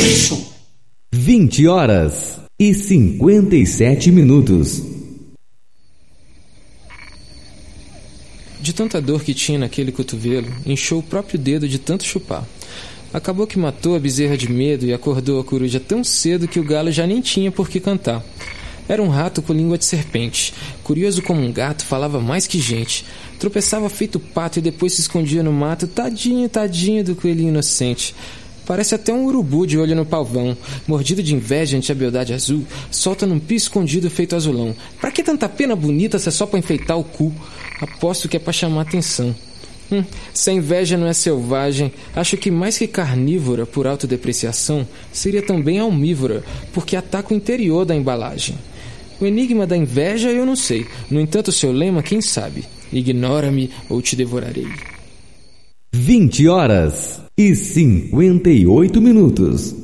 20h57. De tanta dor que tinha naquele cotovelo, inchou o próprio dedo de tanto chupar. Acabou que matou a bezerra de medo e acordou a coruja tão cedo que o galo já nem tinha por que cantar. Era um rato com língua de serpente. Curioso como um gato, falava mais que gente. Tropeçava feito pato e depois se escondia no mato. Tadinho, tadinho do coelhinho inocente. Parece até um urubu de olho no palvão. Mordido de inveja ante a beldade azul, solta num pio escondido feito azulão. Pra que tanta pena bonita se é só pra enfeitar o cu? Aposto que é pra chamar atenção. Se a inveja não é selvagem, acho que mais que carnívora por autodepreciação, seria também almívora, porque ataca o interior da embalagem. O enigma da inveja eu não sei. No entanto, seu lema, quem sabe? Ignora-me ou te devorarei. 20h58.